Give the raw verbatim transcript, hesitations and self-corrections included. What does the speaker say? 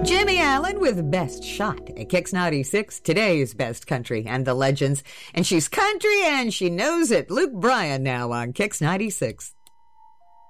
Jimmy Allen with Best Shot at Kix ninety-six, today's best country and the legends. And she's country and she knows it. Luke Bryan now on Kix ninety-six.